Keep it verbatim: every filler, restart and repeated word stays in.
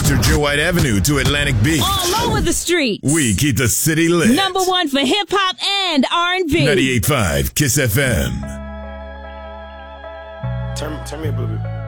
Georgia White Avenue to Atlantic Beach. All over the streets. We keep the city lit. Number one for hip-hop and R and B. ninety-eight point five Kiss F M. Turn, turn me up a little bit.